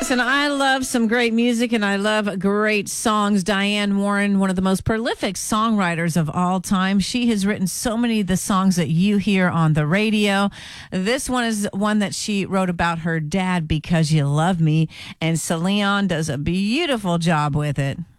Listen, I love some great music and I love great songs. Diane Warren, one of the most prolific songwriters of all time. She has written so many of the songs that you hear on the radio. This one is one that she wrote about her dad, Because You Love Me, and Celine does a beautiful job with it.